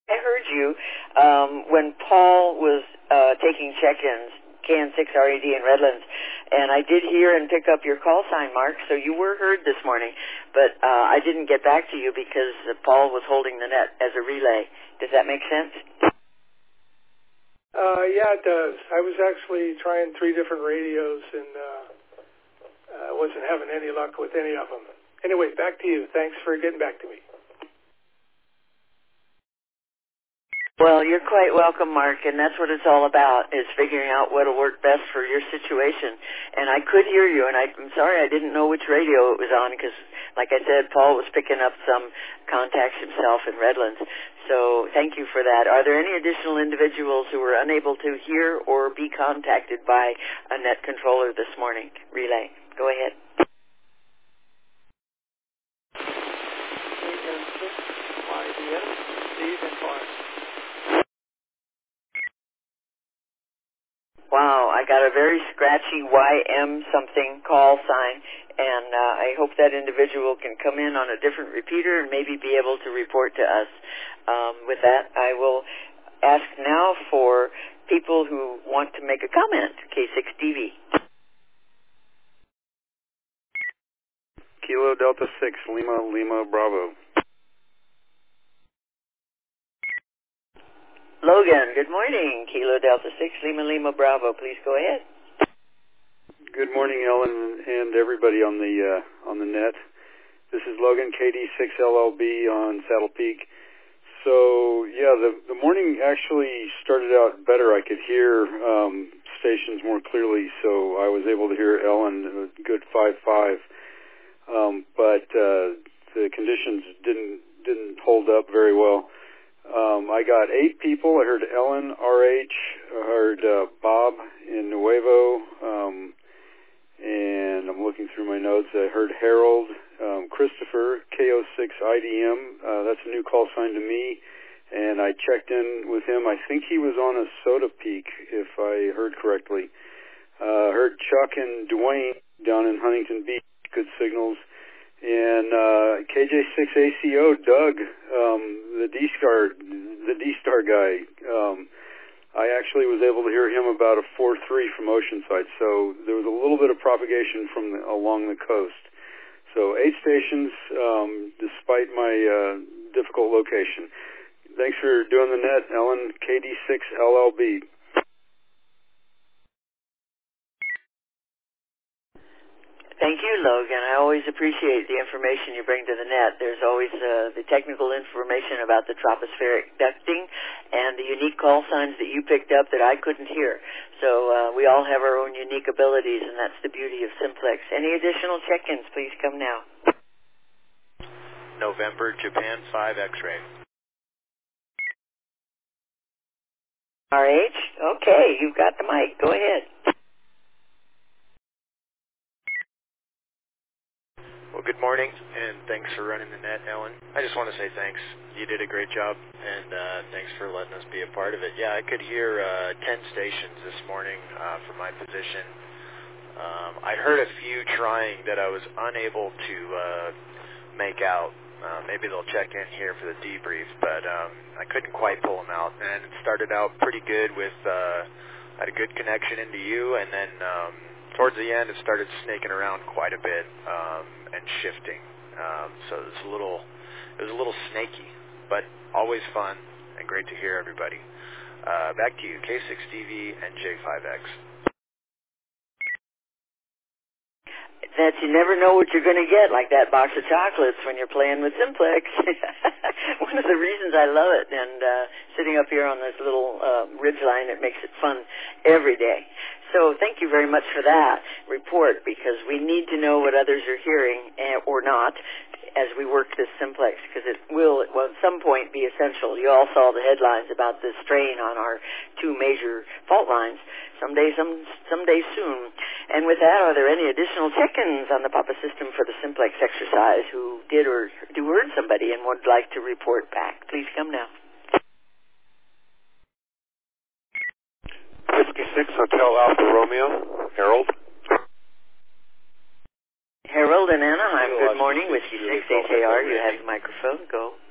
I heard you when Paul was taking check-ins, KN6RED in Redlands, and I did hear and pick up your call sign, Mark, so you were heard this morning, but I didn't get back to you because Paul was holding the net as a relay. Does that make sense? Yeah, it does. I was actually trying 3 different radios and wasn't having any luck with any of them. Anyway, back to you. Thanks for getting back to me. Well, you're quite welcome, Mark, and that's what it's all about, is figuring out what will work best for your situation. And I could hear you, and I'm sorry I didn't know which radio it was on because, like I said, Paul was picking up some contacts himself in Redlands. So thank you for that. Are there any additional individuals who were unable to hear or be contacted by a net controller this morning? Relay. Go ahead. Wow, I got a very scratchy YM something call sign, and I hope that individual can come in on a different repeater and maybe be able to report to us. With that, I will ask now for people who want to make a comment. K6DV. Kilo Delta 6, Lima Bravo. Logan, good morning. Kilo Delta 6, Lima Bravo. Please go ahead. Good morning, Ellen, and everybody on the net. This is Logan, KD6LLB on Saddle Peak. So, yeah, the morning actually started out better. I could hear stations more clearly, so I was able to hear Ellen a good 5.5. But the conditions didn't hold up very well. I got 8 people. I heard Ellen, RH, I heard Bob in Nuevo, and I'm looking through my notes. I heard Harold, Christopher, KO6IDM. That's a new call sign to me, and I checked in with him. I think he was on a Soda Peak, if I heard correctly. Heard Chuck and Dwayne down in Huntington Beach, good signals. And KJ6ACO, Doug, the D-Star guy, I actually was able to hear him about a 4.3 from Oceanside, so there was a little bit of propagation from along the coast. So 8 stations, despite my difficult location. Thanks for doing the net, Ellen, KD6LLB. Thank you, Logan. I always appreciate the information you bring to the net. There's always the technical information about the tropospheric ducting and the unique call signs that you picked up that I couldn't hear. So we all have our own unique abilities, and that's the beauty of Simplex. Any additional check-ins, please come now. November, Japan 5 X-ray. RH? Okay, you've got the mic. Go ahead. Well, good morning, and thanks for running the net, Ellen. I just want to say thanks. You did a great job, and thanks for letting us be a part of it. Yeah, I could hear 10 stations this morning from my position. I heard a few trying that I was unable to make out. Maybe they'll check in here for the debrief, but I couldn't quite pull them out. And it started out pretty good with, I had a good connection into you, and then towards the end, it started snaking around quite a bit and shifting. So it was a little snaky, but always fun and great to hear everybody. Back to you, K6DV and J5X. That you never know what you're going to get, like that box of chocolates when you're playing with Simplex. One of the reasons I love it, and sitting up here on this little ridge line, it makes it fun every day. So thank you very much for that report, because we need to know what others are hearing or not as we work this Simplex, because it will at some point be essential. You all saw the headlines about the strain on our 2 major fault lines. Someday soon. And with that, are there any additional check-ins on the Papa system for the Simplex exercise who did or do earn somebody and would like to report back? Please come now. Whiskey 6 Hotel Alpha Romeo, Harold. Harold in Anaheim, good morning. Whiskey 6 HAR, you have the microphone. Go.